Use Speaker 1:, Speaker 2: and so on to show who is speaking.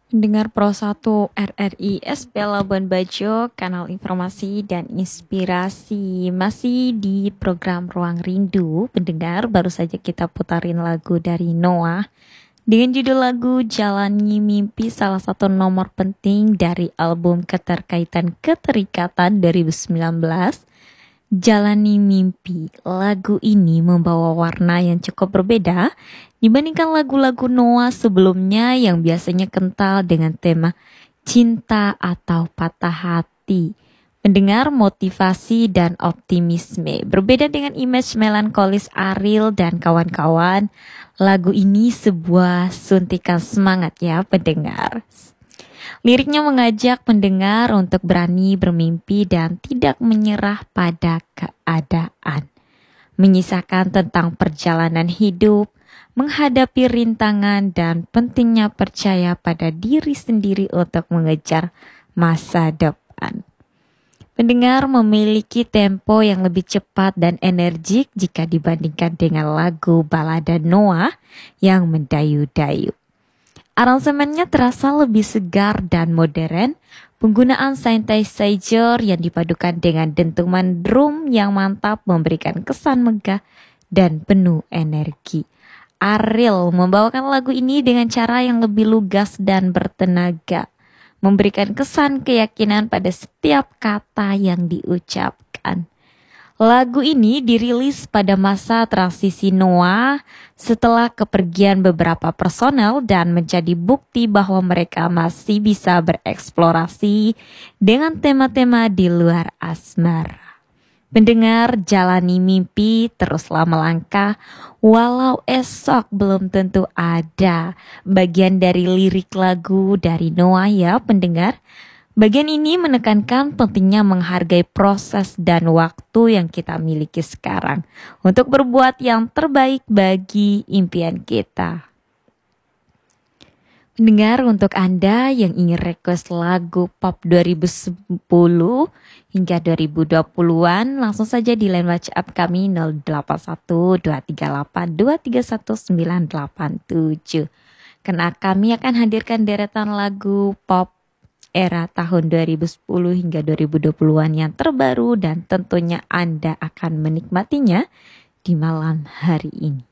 Speaker 1: Dengar Pro 1 RRI SP Labuan Bajo, kanal informasi dan inspirasi. Masih di program Ruang Rindu, pendengar, baru saja kita putarin lagu dari Noah dengan judul lagu Jalani Mimpi, salah satu nomor penting dari album Keterkaitan Keterikatan 2019. Jalani Mimpi, lagu ini membawa warna yang cukup berbeda dibandingkan lagu-lagu Noah sebelumnya yang biasanya kental dengan tema cinta atau patah hati. Mendengar motivasi dan optimisme. Berbeda dengan image melankolis Ariel dan kawan-kawan, lagu ini sebuah suntikan semangat ya pendengar. Liriknya mengajak pendengar untuk berani bermimpi dan tidak menyerah pada keadaan. Menyisakan tentang perjalanan hidup, menghadapi rintangan dan pentingnya percaya pada diri sendiri untuk mengejar masa depan. Pendengar memiliki tempo yang lebih cepat dan energik jika dibandingkan dengan lagu balada Noah yang mendayu-dayu. Aransemennya terasa lebih segar dan modern. Penggunaan synthesizer yang dipadukan dengan dentuman drum yang mantap memberikan kesan megah dan penuh energi. Ariel membawakan lagu ini dengan cara yang lebih lugas dan bertenaga, memberikan kesan keyakinan pada setiap kata yang diucapkan. Lagu ini dirilis pada masa transisi Noah setelah kepergian beberapa personel dan menjadi bukti bahwa mereka masih bisa bereksplorasi dengan tema-tema di luar asmara. Mendengar jalani mimpi, teruslah melangkah walau esok belum tentu ada. Bagian dari lirik lagu dari Noah ya pendengar. Bagian ini menekankan pentingnya menghargai proses dan waktu yang kita miliki sekarang untuk berbuat yang terbaik bagi impian kita. Pendengar, untuk Anda yang ingin request lagu pop 2010 hingga 2020-an, langsung saja di line WhatsApp kami 081238231987. Karena kami akan hadirkan deretan lagu pop era tahun 2010 hingga 2020-an yang terbaru dan tentunya Anda akan menikmatinya di malam hari ini.